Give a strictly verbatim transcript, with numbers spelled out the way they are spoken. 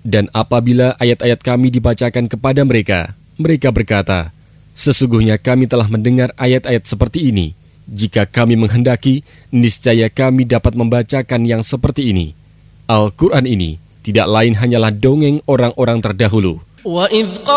Dan apabila ayat-ayat kami dibacakan kepada mereka, mereka berkata, sesungguhnya kami telah mendengar ayat-ayat seperti ini. Jika kami menghendaki, niscaya kami dapat membacakan yang seperti ini. Al-Quran ini tidak lain hanyalah dongeng orang-orang terdahulu.